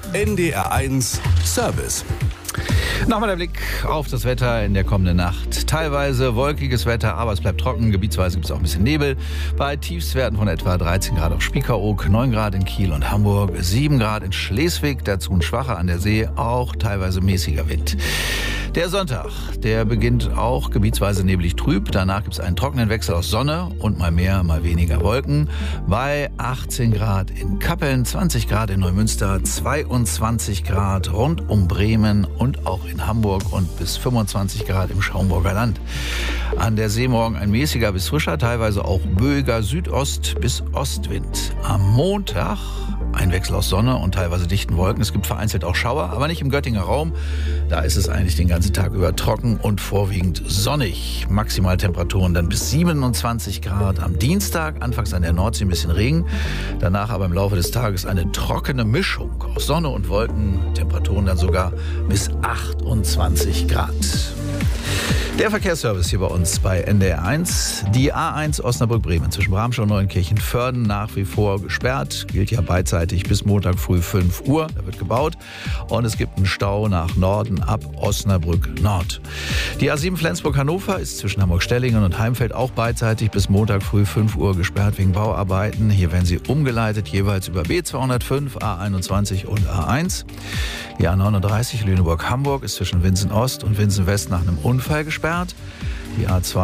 NDR1 Service. Nochmal der Blick auf das Wetter in der kommenden Nacht. Teilweise wolkiges Wetter, aber es bleibt trocken. Gebietsweise gibt es auch ein bisschen Nebel. Bei Tiefstwerten von etwa 13 Grad auf Spiekeroog, 9 Grad in Kiel und Hamburg, 7 Grad in Schleswig, dazu ein schwacher an der See, auch teilweise mäßiger Wind. Der Sonntag, der beginnt auch gebietsweise neblig trüb. Danach gibt es einen trockenen Wechsel aus Sonne und mal mehr, mal weniger Wolken. Bei 18 Grad in Kappeln, 20 Grad in Neumünster, 22 Grad rund um Bremen und auch in Hamburg und bis 25 Grad im Schaumburger Land. An der See morgen ein mäßiger bis frischer, teilweise auch böiger Südost- bis Ostwind. Am Montag ein Wechsel aus Sonne und teilweise dichten Wolken. Es gibt vereinzelt auch Schauer, aber nicht im Göttinger Raum. Da ist es eigentlich den ganzen Tag über trocken und vorwiegend sonnig. Maximaltemperaturen dann bis 27 Grad am Dienstag. Anfangs an der Nordsee ein bisschen Regen. Danach aber im Laufe des Tages eine trockene Mischung aus Sonne und Wolken. Temperaturen dann sogar bis 28 Grad. Der Verkehrsservice hier bei uns bei NDR1. Die A1 Osnabrück-Bremen zwischen Bramschau und Neunkirchen-Vörden nach wie vor gesperrt. Gilt ja beidseitig bis Montag früh 5 Uhr. Da wird gebaut. Und es gibt einen Stau nach Norden ab Osnabrück-Nord. Die A7 Flensburg-Hannover ist zwischen Hamburg-Stellingen und Heimfeld auch beidseitig bis Montag früh 5 Uhr gesperrt wegen Bauarbeiten. Hier werden sie umgeleitet, jeweils über B205, A21 und A1. Die A39 Lüneburg-Hamburg ist zwischen Winsen Ost und Winsen West nach einem Unfall gesperrt. Die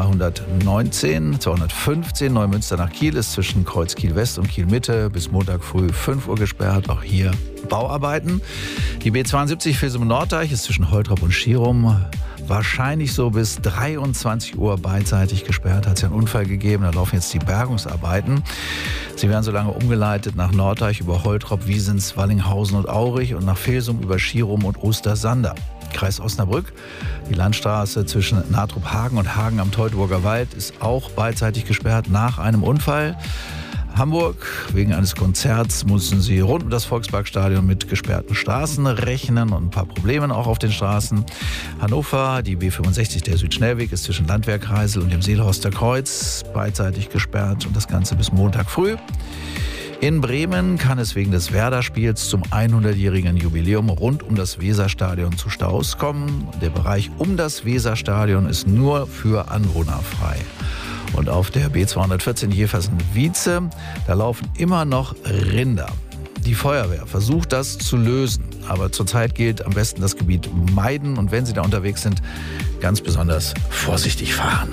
A219, 215 Neumünster nach Kiel ist zwischen Kreuz Kiel West und Kiel Mitte bis Montag früh 5 Uhr gesperrt. Auch hier Bauarbeiten. Die B72 Filsum-Norddeich ist zwischen Holtrop und Schierum wahrscheinlich so bis 23 Uhr beidseitig gesperrt. Hat es ja einen Unfall gegeben, da laufen jetzt die Bergungsarbeiten. Sie werden so lange umgeleitet nach Norddeich über Holtrop, Wiesens, Wallinghausen und Aurich und nach Filsum über Schierum und Ostersander. Kreis Osnabrück. Die Landstraße zwischen Natruphagen und Hagen am Teutoburger Wald ist auch beidseitig gesperrt nach einem Unfall. Hamburg, wegen eines Konzerts mussten sie rund um das Volksparkstadion mit gesperrten Straßen rechnen und ein paar Problemen auch auf den Straßen. Hannover, die B65, der Südschnellweg, ist zwischen Landwehrkreisel und dem Seelhorster Kreuz beidseitig gesperrt und das Ganze bis Montag früh. In Bremen kann es wegen des Werder-Spiels zum 100-jährigen Jubiläum rund um das Weserstadion zu Staus kommen. Der Bereich um das Weserstadion ist nur für Anwohner frei. Und auf der B214 Jeversen-Wietze, da laufen immer noch Rinder. Die Feuerwehr versucht das zu lösen, aber zurzeit gilt am besten das Gebiet meiden und wenn Sie da unterwegs sind, ganz besonders vorsichtig fahren.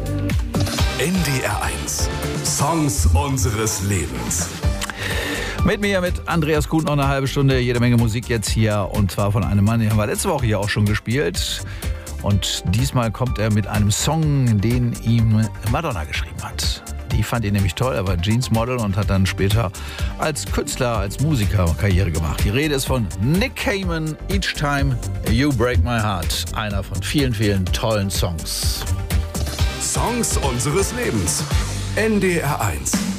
NDR1 Songs unseres Lebens. Mit mir, mit Andreas Kuhn, noch eine halbe Stunde, jede Menge Musik jetzt hier und zwar von einem Mann, den haben wir letzte Woche hier auch schon gespielt. Und diesmal kommt er mit einem Song, den ihm Madonna geschrieben hat. Die fand ihn nämlich toll, er war Jeans-Model und hat dann später als Künstler, als Musiker Karriere gemacht. Die Rede ist von Nick Cayman, Each Time You Break My Heart. Einer von vielen, vielen tollen Songs. Songs unseres Lebens. NDR1.